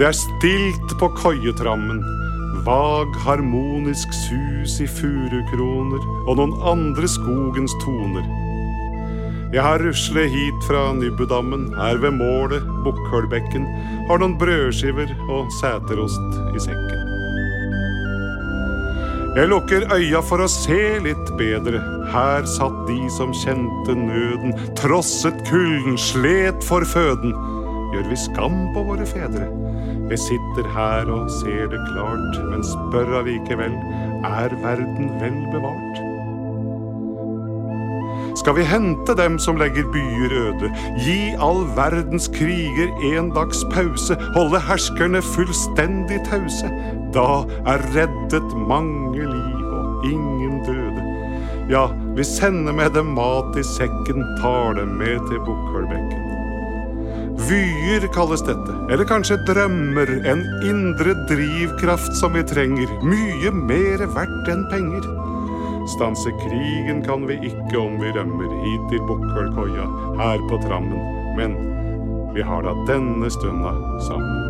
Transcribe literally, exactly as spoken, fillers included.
Det er stilt på køyetrammen, vag harmonisk sus i furukroner og noen andre skogens toner. Jeg har ruslet hit fra Nybbudammen, er ved målet, Bukkølbekken, har noen brødskiver og sæterost i sekken. Jeg lukker øya for å se litt bedre. Her satt de som kjente nøden, trosset kulden, slet for føden. Gjør vi skam på våre fedre? Jeg sitter her og ser det klart, men spør allikevel, er verden vel bevart? Skal vi hente dem som legger byer øde, gi all verdens kriger en dags pause, holde herskerne fullstendig tause? Da er reddet mange liv og ingen døde. Ja, vi sender med dem mat i sekken, tar dem med til Bukkølbekken. Vyer kalles dette, eller kanskje drømmer, en indre drivkraft som vi trenger, mye mer verdt enn penger. Stanse krigen kan vi ikke om vi rømmer hit til Bukkølkoia, her på trammen, men vi har da denne stunda sammen.